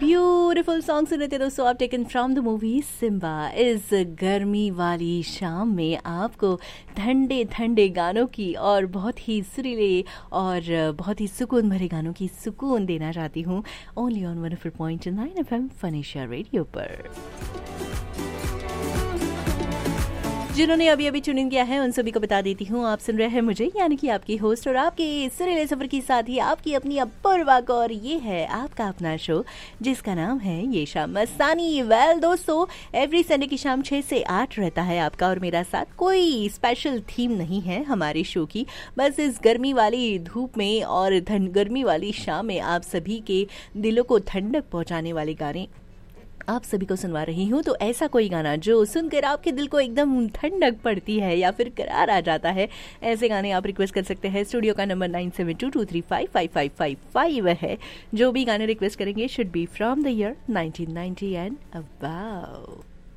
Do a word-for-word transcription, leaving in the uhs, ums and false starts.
Beautiful song सुने थे दोस्तों आप, taken from the movie Simba. इस गर्मी वाली शाम में आपको ठंडे ठंडे गानों की और बहुत ही सुरीले और बहुत ही सुकून भरे गानों की सुकून देना चाहती हूँ, only on one four point nine F M फनेशिया radio पर। जिन्होंने अभी अभी ट्यून इन किया है उन सभी को बता देती हूँ, आप सुन रहे हैं मुझे, यानी कि आपकी होस्ट और आपके सुरीले सफर की साथी आपकी अपनी अपूर्वा कौर। ये है आपका अपना शो जिसका नाम है ये शाम मस्तानी। वेल दोस्तों, एवरी संडे की शाम छः से आठ रहता है आपका और मेरा साथ। कोई स्पेशल थीम नहीं है हमारे शो की, बस इस गर्मी वाली धूप में और गर्मी वाली शाम में आप सभी के दिलों को ठंडक पहुँचाने वाले गाने आप सभी को सुनवा रही हूँ। तो ऐसा कोई गाना जो सुनकर आपके दिल को एकदम ठंडक पड़ती है या फिर करार आ जाता है, ऐसे गाने आप रिक्वेस्ट कर सकते हैं। स्टूडियो का number nine seven to to three five five five five five है। जो भी गाने रिक्वेस्ट करेंगे should be from the year nineteen ninety and about.